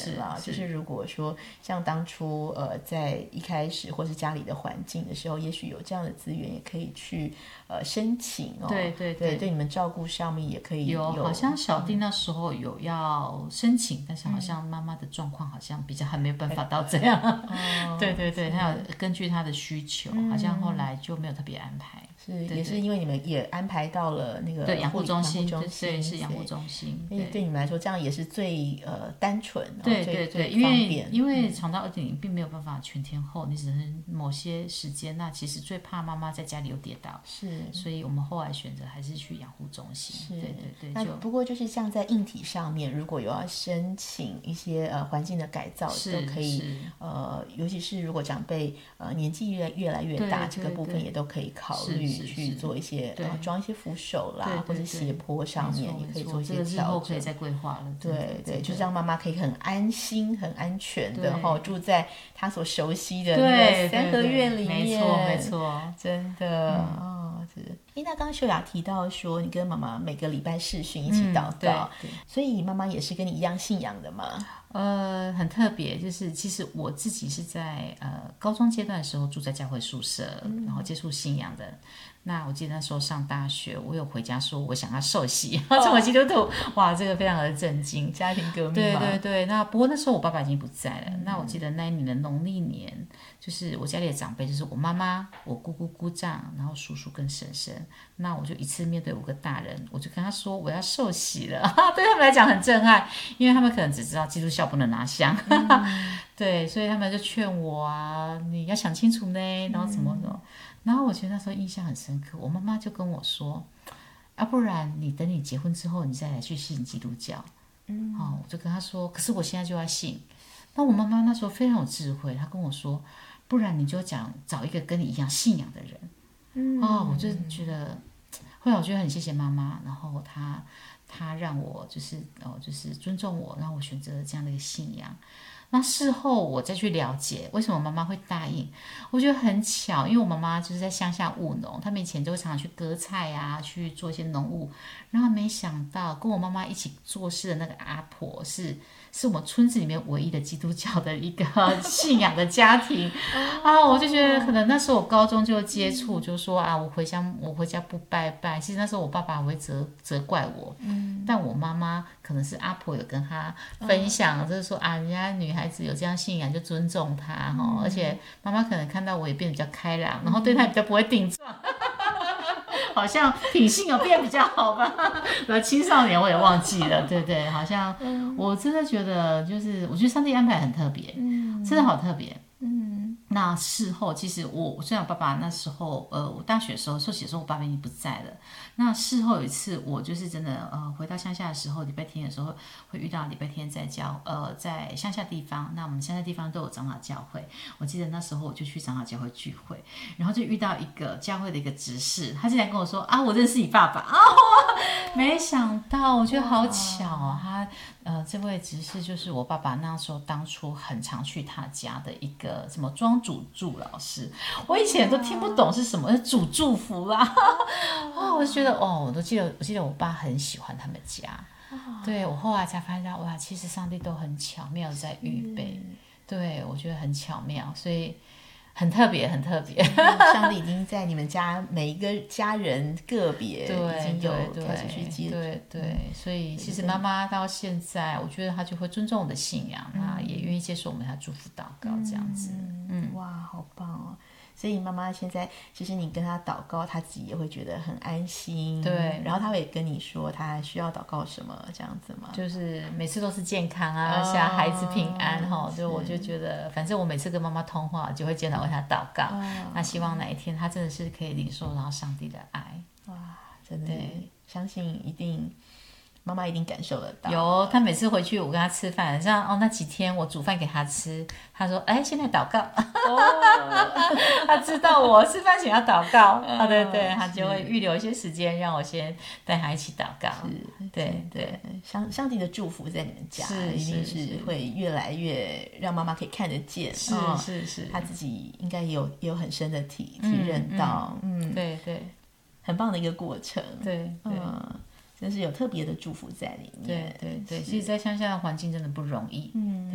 是啦，就是如果说像当初在一开始或是家里的环境的时候，也许有这样的资源，也可以去申请哦。 对， 对你们照顾上面也可以有。 好像小弟那时候有要申请，但是好像妈妈的状况好像比较还没有办法到这样。对，他有根据他的需求，好像后来就没有特别安排。 也是因为你们也安排到了那个对养护中心， 对， 是养护中心。 对你们来说，这样也是最单纯， 对， 最因方便。 为肠道2.0并没有办法全天候，你只能某些时间。那其实最怕妈妈在家里有跌倒，所以我们后来选择还是去养护中心。对。 那不过就是像在硬体上面，如果有要申请一些环境的改造，都可以。尤其是如果长辈年纪越来越大，这个部分也都可以考虑去做一些装一些扶手啦，或者斜坡上面也可以做一些调整。 之后可以再规划了。 对，就是让妈妈可以很安心、很安全的住在她所熟悉的那个三合院里面。 没错， 真的那刚刚秀雅提到说，你跟妈妈每个礼拜视讯一起祷告，所以妈妈也是跟你一样信仰的吗？ 很特别，就是其实我自己是在高中阶段的时候住在教会宿舍，然后接触信仰的。那我记得那时候上大学，我有回家说我想要受洗，成为基督徒。哇，这个非常的震惊， 家庭革命嘛。 对。那不过那时候我爸爸已经不在了。那我记得那一年的农历年，就是我家里的长辈，就是我妈妈、我姑姑、姑丈，然后叔叔跟婶婶。那我就一次面对5个大人，我就跟他说我要受洗了。对他们来讲很震撼，因为他们可能只知道基督教不能拿香。对，所以他们就劝我啊，你要想清楚呢，然后怎么。然后我觉得那时候印象很深刻，我妈妈就跟我说，不然你等你结婚之后，你再来去信基督教。我就跟她说，可是我现在就要信。那我妈妈那时候非常有智慧，她跟我说，不然你就找一个跟你一样信仰的人。我就觉得，后来我觉得很谢谢妈妈，然后她让我就是尊重我，让我选择这样的一个信仰。那事后我再去了解为什么妈妈会答应，我觉得很巧，因为我妈妈就是在乡下务农，他们以前就会常常去割菜啊，去做一些农务，然后没想到跟我妈妈一起做事的那个阿婆是我们村子里面唯一的基督教的一个信仰的家庭。我就觉得可能那时候我高中就接触，就说我回家不拜拜。其实那时候我爸爸会责怪我，但我妈妈可能是阿婆有跟他分享，就是说人家女孩子有这样信仰就尊重她。而且妈妈可能看到我也变得比较开朗，然后对她也比较不会顶撞。好像品性有变比较好吧。青少年我也忘记了，对，好像我真的觉得就是我觉得上帝安排很特别，真的好特别。那事后其实虽然我爸爸那时候我大学的时候受洗的时候我爸爸已经不在了。那事后有一次我就是真的回到乡下的时候，礼拜天的时候会遇到礼拜天在乡下地方，那我们乡下地方都有长老教会。我记得那时候我就去长老教会聚会，然后就遇到一个教会的一个执事，他竟然跟我说我认识你爸爸。没想到，我觉得好巧他这位执事就是我爸爸那时候当初很常去他家的一个什么庄主祝老师，我以前都听不懂是什么主祝福啦。我就觉得我记得我爸很喜欢他们家。对，我后来才发现哇，其实上帝都很巧妙在预备。对，我觉得很巧妙，所以很特别，很特别。 上帝已经在你们家每一个家人个别已经有开始去接触。 对，所以其实妈妈到现在，我觉得她就会尊重我的信仰，那也愿意接受我们的祝福祷告这样子。 哇，好棒哦！所以妈妈现在其实你跟她祷告，她自己也会觉得很安心。 对， 然后她会跟你说她需要祷告什么这样子吗？ 就是每次都是健康像孩子平安就我就觉得反正我每次跟妈妈通话就会见到为她祷告。那希望哪一天她真的是可以领受到上帝的爱。 哇，真的相信一定妈妈一定感受得到。 有，她每次回去我跟她吃饭，像那几天我煮饭给她吃，她说现在祷告。她知道我吃饭前要祷告。对，她就会预留一些时间让我先带她一起祷告。对， 上帝的祝福在你们家一定是会越来越让妈妈可以看得见。 是， 她自己应该也有很深的体认到。 对， 很棒的一个过程。 对， 真是有特别的祝福在里面。 对，其实在乡下的环境真的不容易。